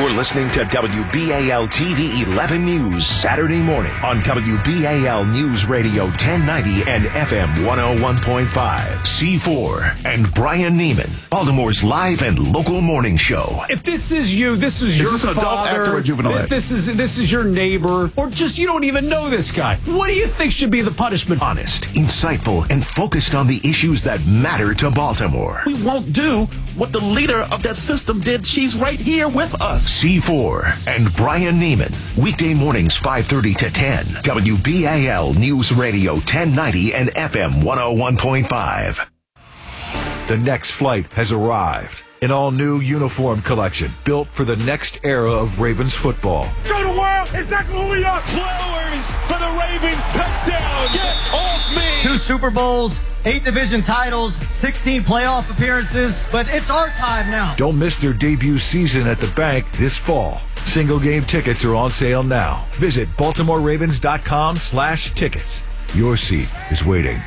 You're listening to WBAL TV 11 News Saturday morning on WBAL News Radio 1090 and FM 101.5. C4 and Brian Neiman, Baltimore's live and local morning show. If this is you, this is your father, if this is your neighbor, or just you don't even know this guy, what do you think should be the punishment? Honest, insightful, and focused on the issues that matter to Baltimore. We won't do what the leader of that system did. She's right here with us. C4 and Brian Neiman. Weekday mornings 5:30 to 10. WBAL News Radio 1090 and FM 101.5. The next flight has arrived. An all-new uniform collection built for the next era of Ravens football. Show the world exactly who we are. Flowers for the Ravens, touchdown. Get off me. 2 Super Bowls, 8 division titles, 16 playoff appearances, but it's our time now. Don't miss their debut season at the bank this fall. Single game tickets are on sale now. Visit BaltimoreRavens.com/tickets. Your seat is waiting.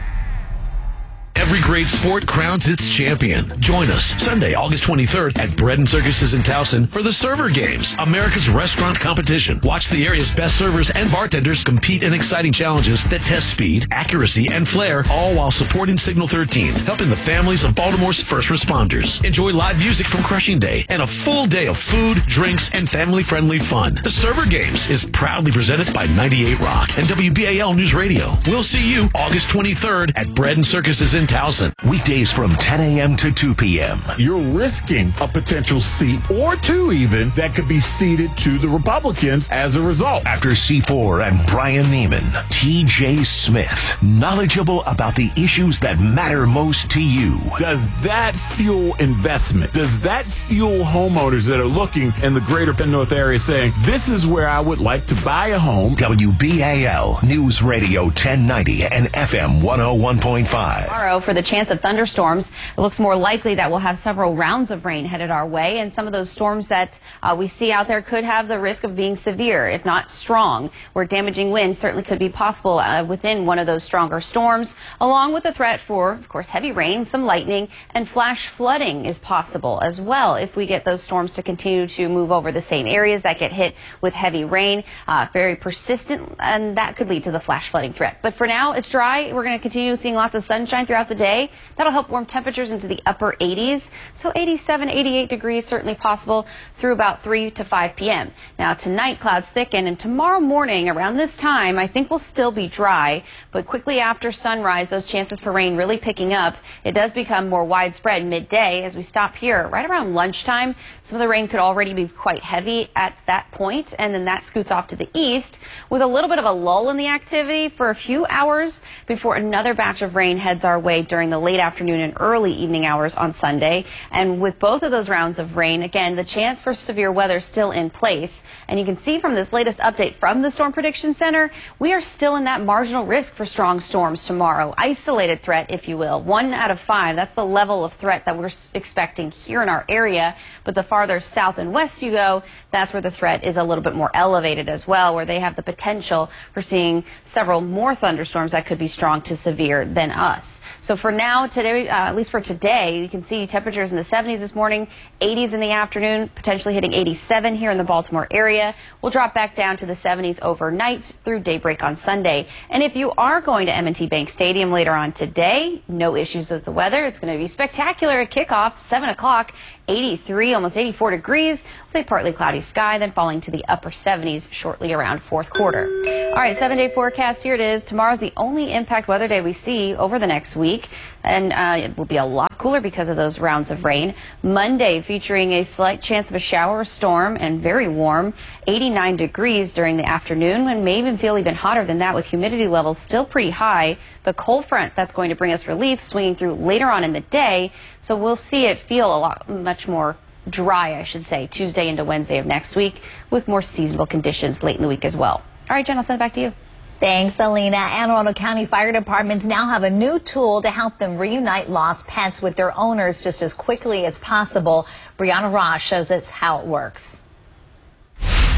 Every great sport crowns its champion. Join us Sunday, August 23rd at Bread and Circuses in Towson for the Server Games, America's restaurant competition. Watch the area's best servers and bartenders compete in exciting challenges that test speed, accuracy, and flair, all while supporting Signal 13, helping the families of Baltimore's first responders. Enjoy live music from Crushing Day and a full day of food, drinks, and family-friendly fun. The Server Games is proudly presented by 98 Rock and WBAL News Radio. We'll see you August 23rd at Bread and Circuses in Towson. Weekdays from 10 a.m. to 2 p.m. You're risking a potential seat or 2 even that could be ceded to the Republicans as a result. After C4 and Brian Neiman, TJ Smith, knowledgeable about the issues that matter most to you. Does that fuel investment? Does that fuel homeowners that are looking in the greater Penn North area saying, this is where I would like to buy a home? WBAL News Radio 1090 and FM 101.5. Tomorrow, for the chance of thunderstorms, it looks more likely that we'll have several rounds of rain headed our way, and some of those storms that we see out there could have the risk of being severe, if not strong, where damaging wind certainly could be possible within one of those stronger storms, along with the threat for, of course, heavy rain, some lightning, and flash flooding is possible as well if we get those storms to continue to move over the same areas that get hit with heavy rain, very persistent, and that could lead to the flash flooding threat. But for now, it's dry. We're going to continue seeing lots of sunshine throughout the day. That'll help warm temperatures into the upper 80s. So 87, 88 degrees certainly possible through about 3 to 5 p.m. Now tonight, clouds thicken, and tomorrow morning around this time, I think we'll still be dry. But quickly after sunrise, those chances for rain really picking up. It does become more widespread midday as we stop here right around lunchtime. Some of the rain could already be quite heavy at that point, and then that scoots off to the east with a little bit of a lull in the activity for a few hours before another batch of rain heads our way during the late afternoon and early evening hours on Sunday. And with both of those rounds of rain, again, the chance for severe weather still in place. And you can see from this latest update from the Storm Prediction Center, we are still in that marginal risk for strong storms tomorrow. Isolated threat, if you will. 1 out of 5. That's the level of threat that we're expecting here in our area. But the farther south and west you go, that's where the threat is a little bit more elevated as well, where they have the potential for seeing several more thunderstorms that could be strong to severe than us. So for now, today, at least for today, you can see temperatures in the 70s this morning, 80s in the afternoon, potentially hitting 87 here in the Baltimore area. We'll drop back down to the 70s overnight through daybreak on Sunday. And if you are going to M&T Bank Stadium later on today, no issues with the weather. It's going to be spectacular at kickoff, 7 o'clock. 83, almost 84 degrees with a partly cloudy sky, then falling to the upper 70s shortly around fourth quarter. All right, 7-day forecast. Here it is. Tomorrow's the only impact weather day we see over the next week, and it will be a lot cooler because of those rounds of rain. Monday featuring a slight chance of a shower or storm and very warm, 89 degrees during the afternoon, and may even feel even hotter than that with humidity levels still pretty high. The cold front that's going to bring us relief swinging through later on in the day, so we'll see it feel much more dry, I should say, Tuesday into Wednesday of next week with more seasonable conditions late in the week as well. All right, Jen, I'll send it back to you. Thanks, Alina. Anne Arundel County Fire Departments now have a new tool to help them reunite lost pets with their owners just as quickly as possible. Brianna Ross shows us how it works.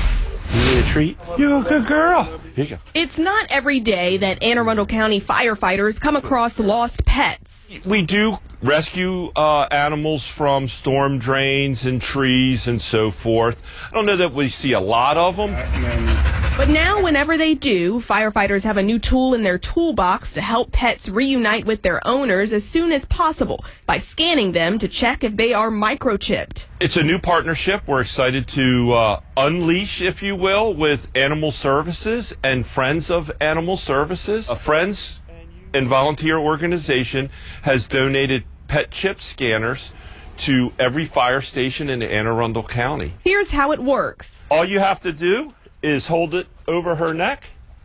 You need a treat? You're a good girl. Here you go. It's not every day that Anne Arundel County firefighters come across lost pets. We do rescue animals from storm drains and trees and so forth. I don't know that we see a lot of them. But now, whenever they do, firefighters have a new tool in their toolbox to help pets reunite with their owners as soon as possible by scanning them to check if they are microchipped. It's a new partnership we're excited to unleash, if you will, with Animal Services and Friends of Animal Services. A Friends and volunteer organization has donated pet chip scanners to every fire station in Anne Arundel County. Here's how it works. All you have to do is hold it over her neck.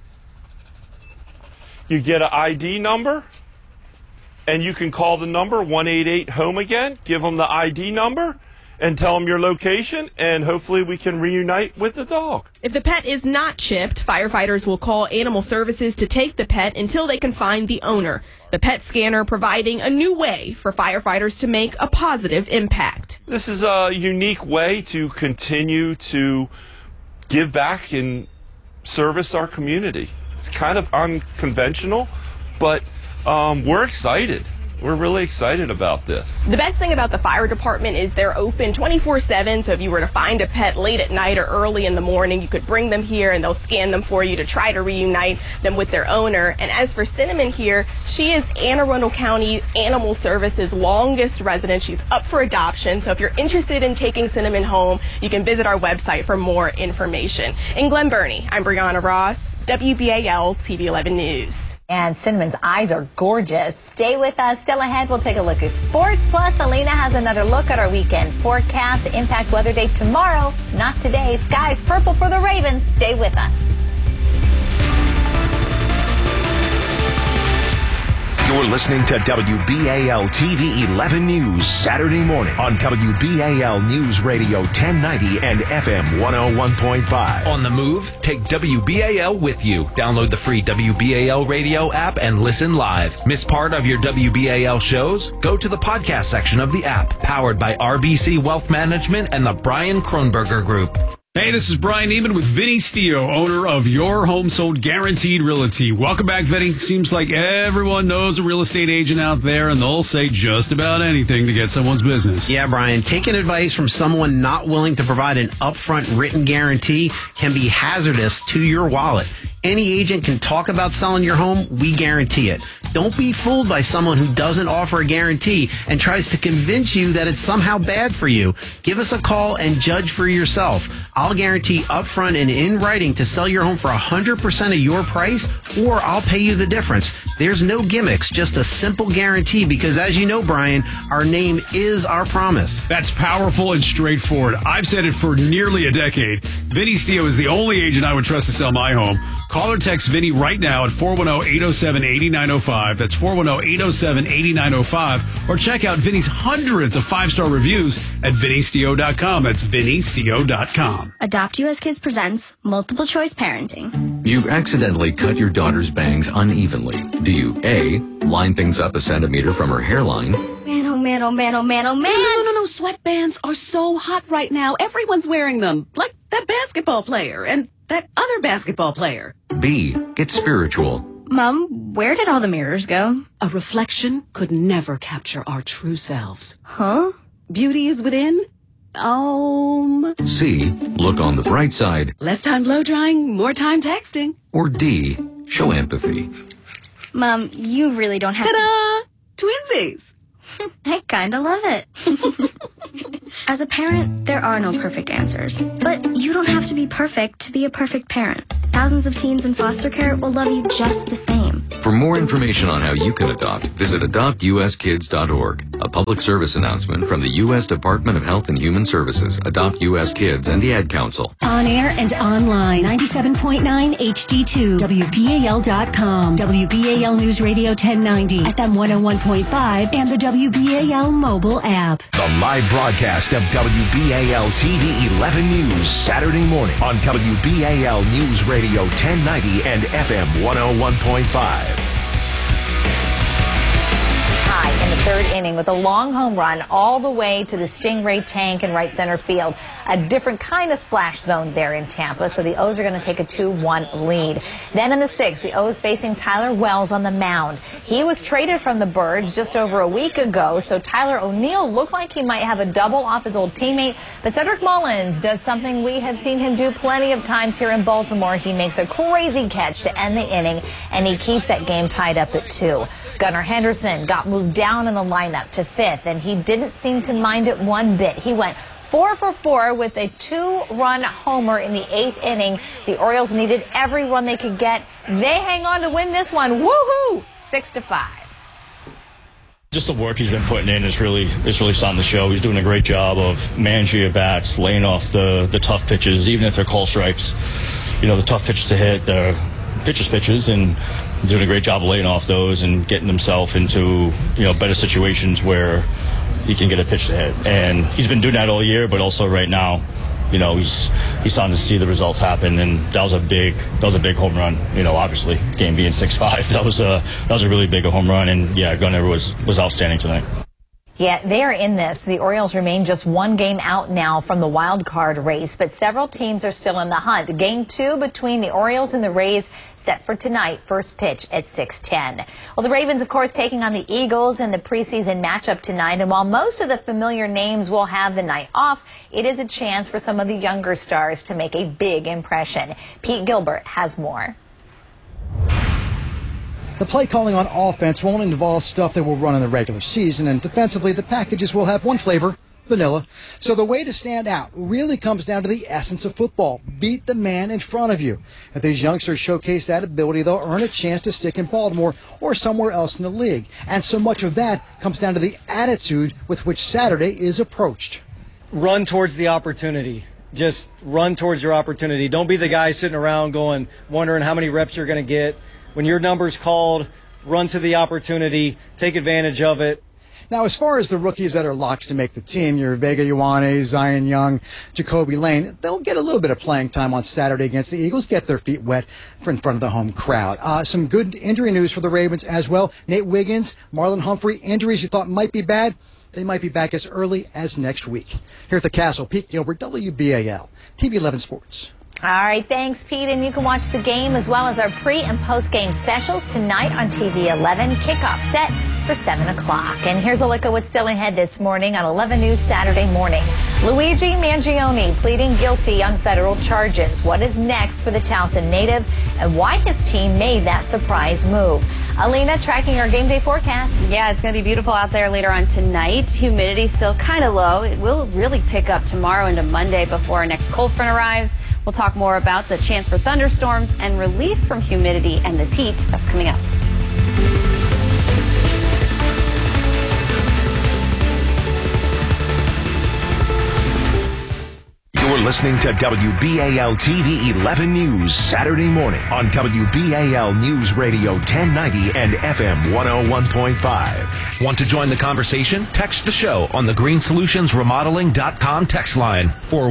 You get an ID number, and you can call the number 188-HOME again, give them the ID number, and tell them your location, and hopefully we can reunite with the dog. If the pet is not chipped, firefighters will call Animal Services to take the pet until they can find the owner. The pet scanner providing a new way for firefighters to make a positive impact. This is a unique way to continue to give back and service our community. It's kind of unconventional, but we're excited. We're really excited about this. The best thing about the fire department is they're open 24/7, so if you were to find a pet late at night or early in the morning, you could bring them here and they'll scan them for you to try to reunite them with their owner. And as for Cinnamon here, she is Anne Arundel County Animal Services' longest resident. She's up for adoption, so if you're interested in taking Cinnamon home, you can visit our website for more information. In Glen Burnie, I'm Brianna Ross, WBAL TV 11 News. And Cinnamon's eyes are gorgeous. Stay with us. Still ahead, we'll take a look at sports. Plus, Alina has another look at our weekend forecast. Impact Weather Day tomorrow, not today. Skies purple for the Ravens. Stay with us. You're listening to WBAL TV 11 News Saturday morning on WBAL News Radio 1090 and FM 101.5. On the move, take WBAL with you. Download the free WBAL radio app and listen live. Miss part of your WBAL shows? Go to the podcast section of the app, powered by RBC Wealth Management and the Brian Kronberger Group. Hey, this is Brian Neiman with Vinny Stio, owner of Your Home Sold Guaranteed Realty. Welcome back, Vinny. Seems like everyone knows a real estate agent out there, and they'll say just about anything to get someone's business. Yeah, Brian, taking advice from someone not willing to provide an upfront written guarantee can be hazardous to your wallet. Any agent can talk about selling your home. We guarantee it. Don't be fooled by someone who doesn't offer a guarantee and tries to convince you that it's somehow bad for you. Give us a call and judge for yourself. I'll guarantee upfront and in writing to sell your home for 100% of your price, or I'll pay you the difference. There's no gimmicks, just a simple guarantee because, as you know, Brian, our name is our promise. That's powerful and straightforward. I've said it for nearly a decade. Vinny Stio is the only agent I would trust to sell my home. Call or text Vinny right now at 410-807-8905. That's 410-807-8905. Or check out Vinny's hundreds of 5-star reviews at vinnystio.com. That's vinnystio.com. Adopt US Kids presents Multiple Choice Parenting. You've accidentally cut your daughter's bangs unevenly. Do you A, line things up a centimeter from her hairline? Man, oh man, oh man, oh man, oh man. No. Sweatbands are so hot right now. Everyone's wearing them. Like that basketball player and that other basketball player. B, get spiritual. Mom, where did all the mirrors go? A reflection could never capture our true selves. Huh? Beauty is within. C, look on the bright side. Less time blow drying, more time texting. Or D, show empathy. Mom, you really don't have Ta-da! Twinsies! I kinda love it. As a parent, there are no perfect answers. But you don't have to be perfect to be a perfect parent. Thousands of teens in foster care will love you just the same. For more information on how you can adopt, visit adoptuskids.org. A public service announcement from the U.S. Department of Health and Human Services, Adopt U.S. Kids, and the Ad Council. On air and online, 97.9 HD2, WBAL.com, WBAL News Radio 1090, FM 101.5, and the WBAL mobile app. The live broadcast of WBAL TV 11 News Saturday morning on WBAL News Radio 1090 and FM 101.5. Hi, in the third inning with a long home run all the way to the Stingray tank in right center field. A different kind of splash zone there in Tampa, so the O's are going to take a 2-1 lead. Then in the sixth, the O's facing Tyler Wells on the mound. He was traded from the Birds just over a week ago, so Tyler O'Neill looked like he might have a double off his old teammate. But Cedric Mullins does something we have seen him do plenty of times here in Baltimore. He makes a crazy catch to end the inning, and he keeps that game tied up at 2. Gunnar Henderson got moved down in the lineup to 5th, and he didn't seem to mind it one bit. He went 4 for 4 with a 2-run homer in the 8th inning. The Orioles needed every run they could get. They hang on to win this one. Woohoo! 6-5. Just the work he's been putting in is really starting to show. He's doing a great job of managing your bats, laying off the tough pitches, even if they're call strikes. You know, the tough pitches to hit, the pitcher's pitches, and he's doing a great job of laying off those and getting himself into, better situations where he can get a pitch to hit. And he's been doing that all year, but also right now, he's starting to see the results happen, and that was a big home run. Obviously, game being 6-5, that was a really big home run, and yeah, Gunnar was outstanding tonight. Yeah, they are in this. The Orioles remain just one game out now from the wild card race, but several teams are still in the hunt. Game 2 between the Orioles and the Rays set for tonight, first pitch at 6:10. Well, the Ravens, of course, taking on the Eagles in the preseason matchup tonight, and while most of the familiar names will have the night off, it is a chance for some of the younger stars to make a big impression. Pete Gilbert has more. The play calling on offense won't involve stuff that will run in the regular season, and defensively the packages will have one flavor, vanilla. So the way to stand out really comes down to the essence of football. Beat the man in front of you. If these youngsters showcase that ability, they'll earn a chance to stick in Baltimore or somewhere else in the league. And so much of that comes down to the attitude with which Saturday is approached. Run towards the opportunity. Just run towards your opportunity. Don't be the guy sitting around wondering how many reps you're going to get. When your number's called, run to the opportunity, take advantage of it. Now, as far as the rookies that are locks to make the team, your Vega Ioane, Zion Young, Jacoby Lane, they'll get a little bit of playing time on Saturday against the Eagles, get their feet wet in front of the home crowd. Some good injury news for the Ravens as well. Nate Wiggins, Marlon Humphrey, injuries you thought might be bad, they might be back as early as next week. Here at the Castle, Pete Gilbert, WBAL, TV 11 Sports. All right, thanks, Pete. And you can watch the game as well as our pre- and post-game specials tonight on TV 11. Kickoff set for 7 o'clock. And here's a look at what's still ahead this morning on 11 News Saturday morning. Luigi Mangione pleading guilty on federal charges. What is next for the Towson native and why his team made that surprise move? Alina tracking our game day forecast. Yeah, it's going to be beautiful out there later on tonight. Humidity still kind of low. It will really pick up tomorrow into Monday before our next cold front arrives. We'll talk more about the chance for thunderstorms and relief from humidity and this heat. That's coming up. You're listening to WBAL TV 11 News Saturday morning on WBAL News Radio 1090 and FM 101.5. Want to join the conversation? Text the show on the greensolutionsremodeling.com text line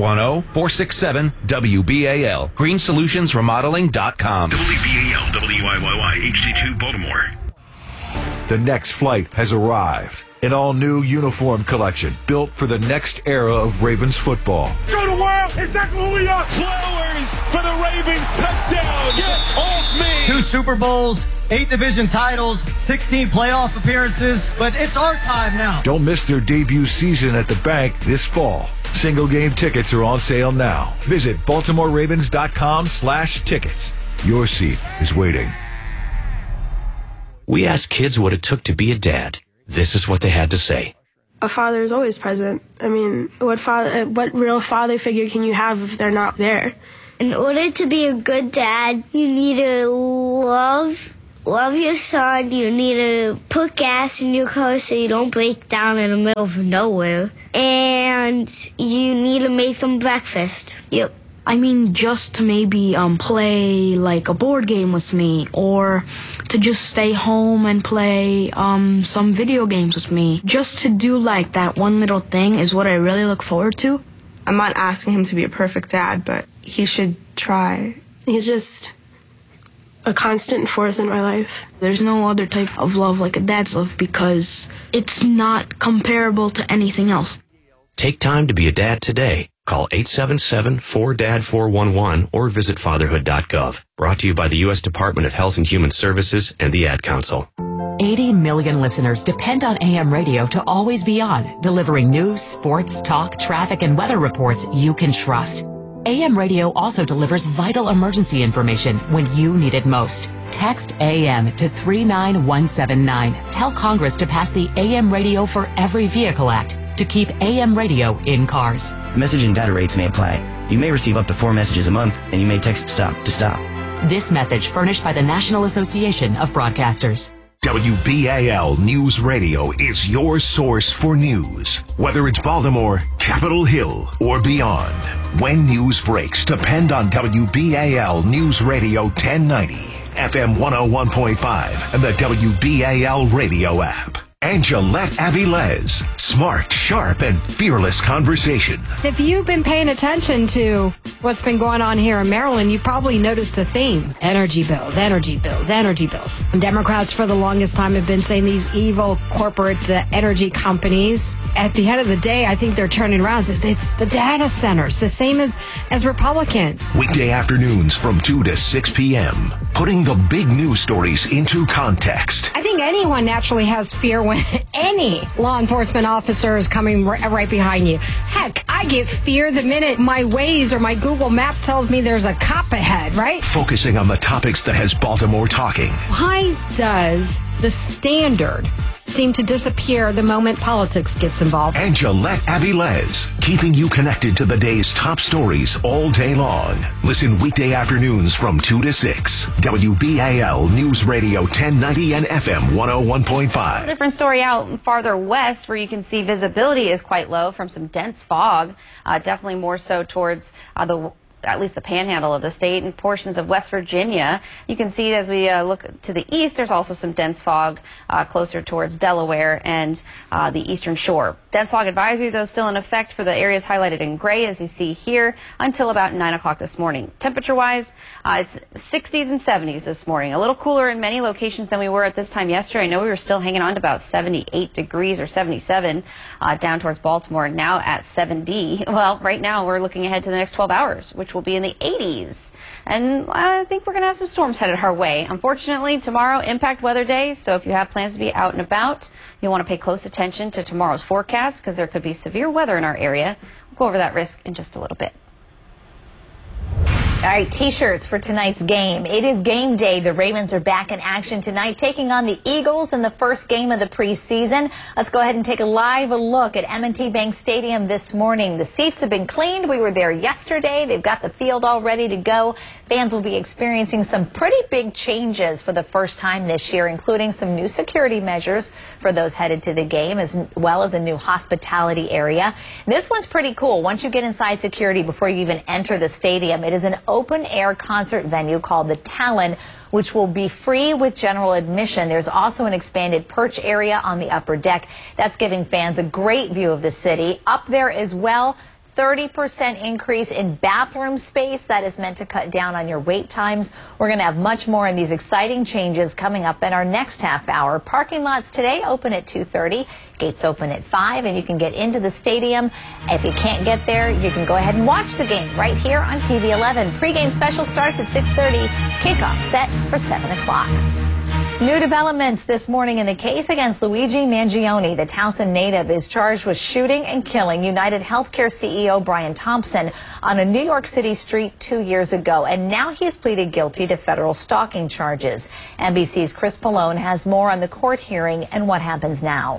410-467-WBAL. greensolutionsremodeling.com. WBAL WIYY HD2 Baltimore. The next flight has arrived. An all-new uniform collection built for the next era of Ravens football. Show the world exactly who we are. Flowers for the Ravens, touchdown. Get off me. 2 Super Bowls, 8 division titles, 16 playoff appearances, but it's our time now. Don't miss their debut season at the bank this fall. Single game tickets are on sale now. Visit BaltimoreRavens.com/tickets. Your seat is waiting. We asked kids what it took to be a dad. This is what they had to say. A father is always present. I mean, what real father figure can you have if they're not there? In order to be a good dad, you need to love your son. You need to put gas in your car so you don't break down in the middle of nowhere. And you need to make them breakfast. Yep. I mean, just to maybe play like a board game with me, or to just stay home and play some video games with me. Just to do like that one little thing is what I really look forward to. I'm not asking him to be a perfect dad, but he should try. He's just a constant force in my life. There's no other type of love like a dad's love because it's not comparable to anything else. Take time to be a dad today. Call 877-4DAD-411 or visit fatherhood.gov. Brought to you by the U.S. Department of Health and Human Services and the Ad Council. 80 million listeners depend on AM radio to always be on, delivering news, sports, talk, traffic, and weather reports you can trust. AM radio also delivers vital emergency information when you need it most. Text AM to 39179. Tell Congress to pass the AM Radio for Every Vehicle Act to keep AM radio in cars. Message and data rates may apply. You may receive up to 4 messages a month, and you may text STOP to stop. This message furnished by the National Association of Broadcasters. WBAL News Radio is your source for news. Whether it's Baltimore, Capitol Hill, or beyond. When news breaks, depend on WBAL News Radio 1090, FM 101.5, and the WBAL radio app. Angelette Avilés. Smart, sharp, and fearless conversation. If you've been paying attention to what's been going on here in Maryland, you probably noticed a theme. Energy bills, energy bills, energy bills. Democrats for the longest time have been saying these evil corporate energy companies. At the end of the day, I think they're turning around. It's the data centers, the same as Republicans. Weekday afternoons from 2 to 6 p.m. Putting the big news stories into context. I think anyone naturally has fear when any law enforcement officer is coming right behind you. Heck, I get fear the minute my Waze or my Google Maps tells me there's a cop ahead, right? Focusing on the topics that has Baltimore talking. Why does the standard seem to disappear the moment politics gets involved? Angelette Avilés, keeping you connected to the day's top stories all day long. Listen weekday afternoons from 2 to 6. WBAL News Radio 1090 and FM 101.5. A different story out farther west where you can see visibility is quite low from some dense fog. Definitely more so towards at least the panhandle of the state and portions of West Virginia. You can see as we look to the east, there's also some dense fog closer towards Delaware and the eastern shore. Dense fog advisory, though, still in effect for the areas highlighted in gray, as you see here, until about 9 o'clock this morning. Temperature-wise, it's 60s and 70s this morning. A little cooler in many locations than we were at this time yesterday. I know we were still hanging on to about 78 degrees or 77 down towards Baltimore, now at 70. Well, right now we're looking ahead to the next 12 hours, which will be in the 80s. And I think we're going to have some storms headed our way. Unfortunately, tomorrow, impact weather day, so if you have plans to be out and about, you'll want to pay close attention to tomorrow's forecast because there could be severe weather in our area. We'll go over that risk in just a little bit. All right, T-shirts for tonight's game. It is game day. The Ravens are back in action tonight, taking on the Eagles in the first game of the preseason. Let's go ahead and take a live look at M&T Bank Stadium this morning. The seats have been cleaned. We were there yesterday. They've got the field all ready to go. Fans will be experiencing some pretty big changes for the first time this year, including some new security measures for those headed to the game, as well as a new hospitality area. This one's pretty cool. Once you get inside security before you even enter the stadium, it is an open-air concert venue called the Talon, which will be free with general admission. There's also an expanded perch area on the upper deck. That's giving fans a great view of the city. Up there as well, 30% increase in bathroom space. That is meant to cut down on your wait times. We're going to have much more in these exciting changes coming up in our next half hour. Parking lots today open at 2:30. Gates open at 5, and you can get into the stadium. If you can't get there, you can go ahead and watch the game right here on TV 11. Pre-game special starts at 6:30. Kickoff set for 7 o'clock. New developments this morning in the case against Luigi Mangione. The Towson native is charged with shooting and killing United Healthcare CEO Brian Thompson on a New York City street 2 years ago. And now he's pleaded guilty to federal stalking charges. NBC's Chris Pallone has more on the court hearing and what happens now.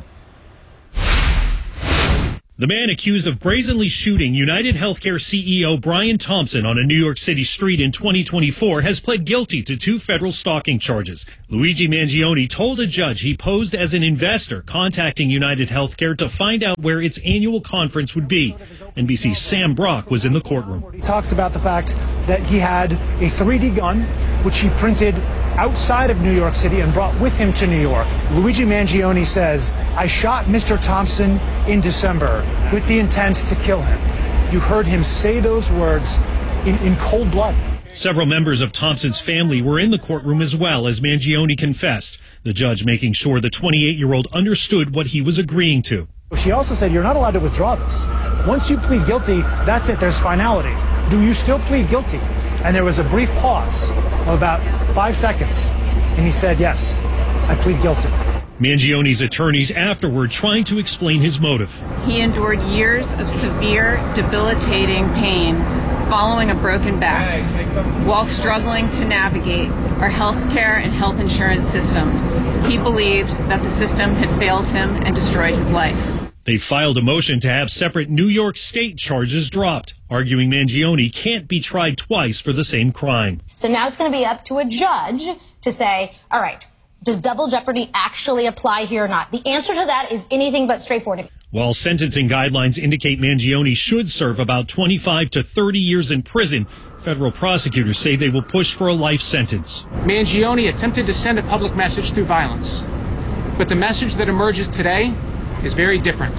The man accused of brazenly shooting United Healthcare CEO Brian Thompson on a New York City street in 2024 has pled guilty to 2 federal stalking charges. Luigi Mangione told a judge he posed as an investor contacting United Healthcare to find out where its annual conference would be. NBC's Sam Brock was in the courtroom. He talks about the fact that he had a 3D gun, which he printed outside of New York City and brought with him to New York. Luigi Mangione says, "I shot Mr. Thompson in December with the intent to kill him." You heard him say those words in cold blood. Several members of Thompson's family were in the courtroom as well as Mangione confessed, the judge making sure the 28-year-old understood what he was agreeing to. She also said you're not allowed to withdraw this. Once you plead guilty, that's it, there's finality. Do you still plead guilty? And there was a brief pause of about 5 seconds, and he said, yes, I plead guilty. Mangione's attorneys afterward trying to explain his motive. He endured years of severe, debilitating pain following a broken back while struggling to navigate our health care and health insurance systems. He believed that the system had failed him and destroyed his life. They filed a motion to have separate New York State charges dropped, arguing Mangione can't be tried twice for the same crime. So now it's going to be up to a judge to say, all right, does double jeopardy actually apply here or not? The answer to that is anything but straightforward. While sentencing guidelines indicate Mangione should serve about 25 to 30 years in prison, federal prosecutors say they will push for a life sentence. Mangione attempted to send a public message through violence, but the message that emerges today is very different.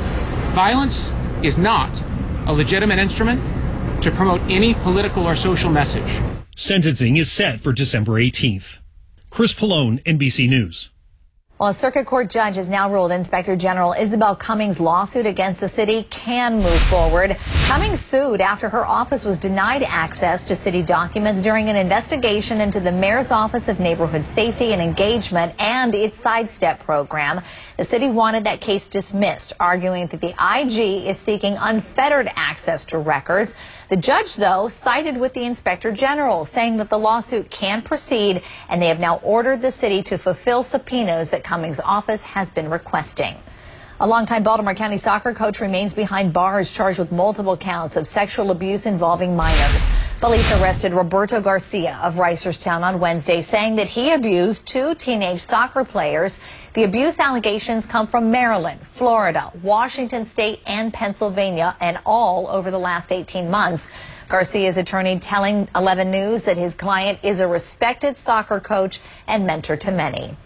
Violence is not a legitimate instrument to promote any political or social message. Sentencing is set for December 18th. Chris Pallone, NBC News. Well, a circuit court judge has now ruled Inspector General Isabel Cummings' lawsuit against the city can move forward. Cummings sued after her office was denied access to city documents during an investigation into the mayor's Office of Neighborhood Safety and Engagement and its Sidestep program. The city wanted that case dismissed, arguing that the IG is seeking unfettered access to records. The judge, though, sided with the Inspector General, saying that the lawsuit can proceed, and they have now ordered the city to fulfill subpoenas that Cummings' office has been requesting. A longtime Baltimore County soccer coach remains behind bars, charged with multiple counts of sexual abuse involving minors. Police arrested Roberto Garcia of Reisterstown on Wednesday, saying that he abused 2 teenage soccer players. The abuse allegations come from Maryland, Florida, Washington State, and Pennsylvania, and all over the last 18 months. Garcia's attorney telling 11 News that his client is a respected soccer coach and mentor to many.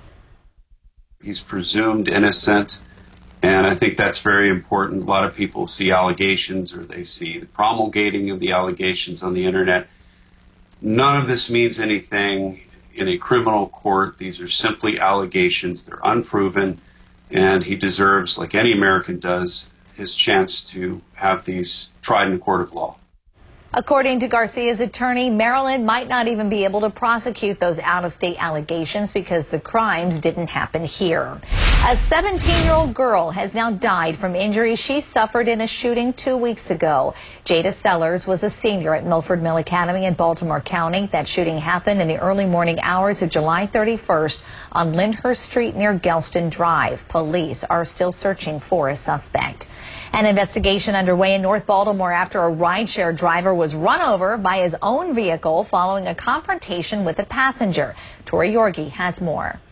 He's presumed innocent, and I think that's very important. A lot of people see allegations, or they see the promulgating of the allegations on the internet. None of this means anything in a criminal court. These are simply allegations. They're unproven, and he deserves, like any American does, his chance to have these tried in a court of law. According to Garcia's attorney, Maryland might not even be able to prosecute those out-of-state allegations because the crimes didn't happen here. A 17-year-old girl has now died from injuries she suffered in a shooting 2 weeks ago. Jada Sellers was a senior at Milford Mill Academy in Baltimore County. That shooting happened in the early morning hours of July 31st on Lyndhurst Street near Gelston Drive. Police are still searching for a suspect. An investigation underway in North Baltimore after a rideshare driver was run over by his own vehicle following a confrontation with a passenger. Tori Yorgi has more.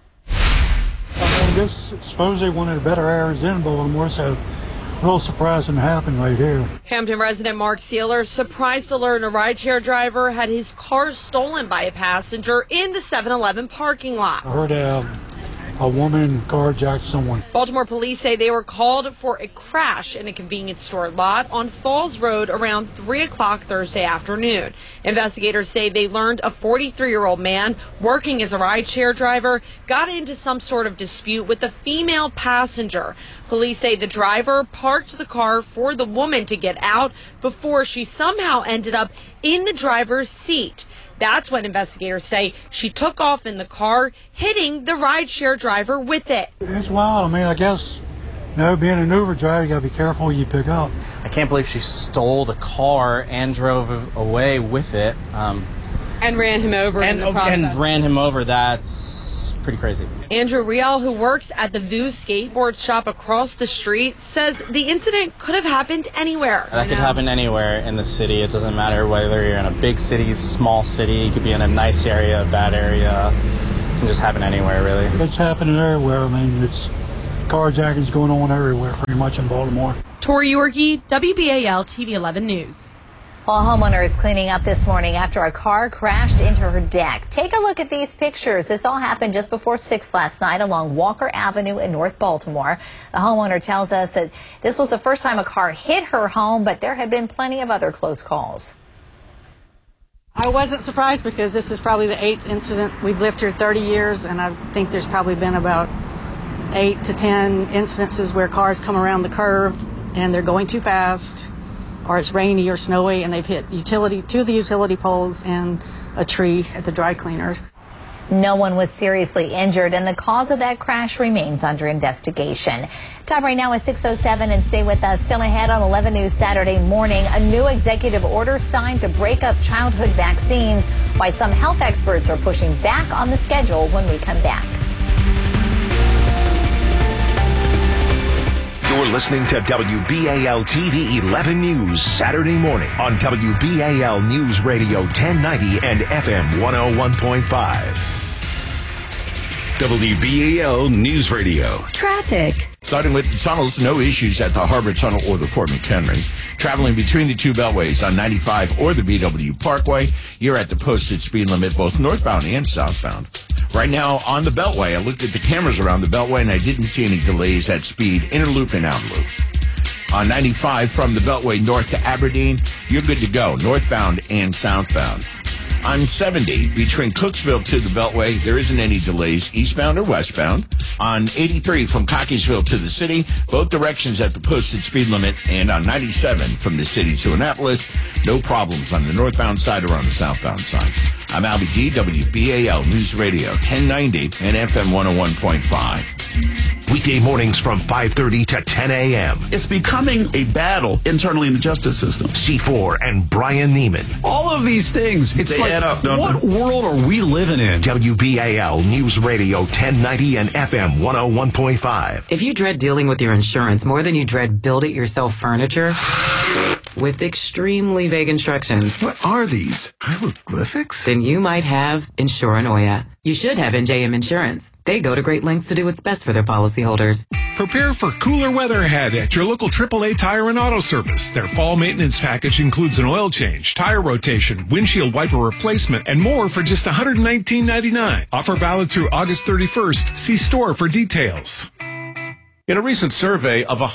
I just suppose they wanted better areas in Baltimore, so a little surprising to happen right here. Hampton resident Mark Sealer surprised to learn a rideshare driver had his car stolen by a passenger in the 7-Eleven parking lot. I heard a woman carjacked someone. Baltimore police say they were called for a crash in a convenience store lot on Falls Road around 3 o'clock Thursday afternoon. Investigators say they learned a 43-year-old man working as a rideshare driver got into some sort of dispute with a female passenger. Police say the driver parked the car for the woman to get out before she somehow ended up in the driver's seat. That's when investigators say she took off in the car, hitting the rideshare driver with it. It's wild. I mean, I guess, being an Uber driver, you got to be careful who you pick up. I can't believe she stole the car and drove away with it. And ran him over in the process. And ran him over. That's pretty crazy. Andrew Rial, who works at the View skateboard shop across the street, says the incident could have happened anywhere. That could happen anywhere in the city. It doesn't matter whether you're in a big city, small city. You could be in a nice area, a bad area. It can just happen anywhere, really. It's happening everywhere. I mean, it's carjackings going on everywhere, pretty much in Baltimore. Tori Yorgi, WBAL TV 11 News. Well, a homeowner is cleaning up this morning after a car crashed into her deck. Take a look at these pictures. This all happened just before 6 last night along Walker Avenue in North Baltimore. The homeowner tells us that this was the first time a car hit her home, but there have been plenty of other close calls. I wasn't surprised because this is probably the 8th incident. We've lived here 30 years, and I think there's probably been about 8 to 10 instances where cars come around the curve and they're going too fast, or it's rainy or snowy, and they've hit two of the utility poles and a tree at the dry cleaner. No one was seriously injured, and the cause of that crash remains under investigation. Time right now is 6:07, and stay with us. Still ahead on 11 News Saturday morning, a new executive order signed to break up childhood vaccines, why some health experts are pushing back on the schedule when we come back. You're listening to WBAL TV 11 News Saturday morning on WBAL News Radio 1090 and FM 101.5. WBAL News Radio. Traffic. Starting with the tunnels, no issues at the Harbor Tunnel or the Fort McHenry. Traveling between the two beltways on 95 or the BW Parkway, you're at the posted speed limit both northbound and southbound. Right now on the Beltway, I looked at the cameras around the Beltway and I didn't see any delays at speed, inner loop and outer loop. On 95 from the Beltway north to Aberdeen, you're good to go, northbound and southbound. On 70, between Cooksville to the Beltway, there isn't any delays, eastbound or westbound. On 83 from Cockeysville to the city, both directions at the posted speed limit. And on 97 from the city to Annapolis, no problems on the northbound side or on the southbound side. I'm Albie D, WBAL News Radio 1090 and FM 101.5. Weekday mornings from 5:30 to 10 a.m. It's becoming a battle internally in the justice system. C4 and Brian Neiman. All of these things, they add up, don't what they? world are we living in? WBAL News Radio 1090 and FM 101.5. If you dread dealing with your insurance more than you dread build-it-yourself furniture with extremely vague instructions. What are these? Hieroglyphics? Then you might have Insuranoia. You should have NJM Insurance. They go to great lengths to do what's best for their policyholders. Prepare for cooler weather ahead at your local AAA Tire and Auto Service. Their fall maintenance package includes an oil change, tire rotation, windshield wiper replacement, and more for just $119.99. Offer valid through August 31st. See store for details. In a recent survey of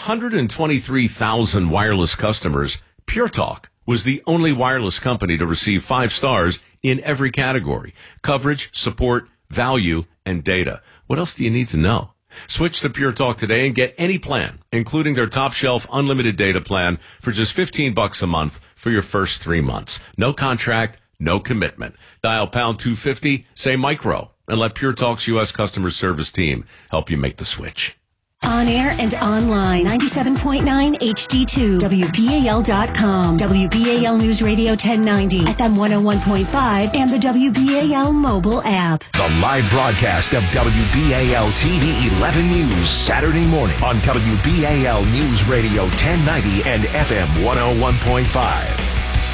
123,000 wireless customers, Pure Talk was the only wireless company to receive 5 stars in every category: coverage, support, value, and data. What else do you need to know? Switch to Pure Talk today and get any plan, including their top shelf unlimited data plan for just $15 a month for your first 3 months. No contract, no commitment. Dial pound 250, say micro, and let Pure Talk's U.S. customer service team help you make the switch. On air and online, 97.9 HD2, WBAL.com, WBAL News Radio 1090, FM 101.5, and the WBAL mobile app. The live broadcast of WBAL TV 11 News Saturday morning on WBAL News Radio 1090 and FM 101.5.